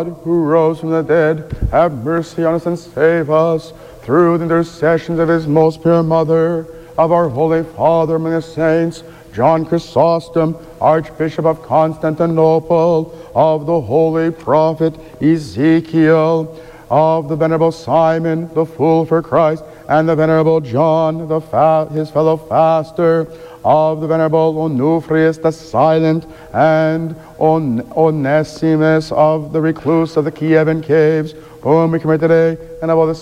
who rose from the dead, have mercy on us and save us, through the intercessions of his most pure mother, of our Holy Father among the saints, John Chrysostom, Archbishop of Constantinople, of the holy prophet Ezekiel, of the venerable Simon, the fool for Christ, and the venerable John, his fellow faster, of the venerable Onufrius the silent, and Onesimus of the recluse of the Kievan caves, whom we commit today, and of all the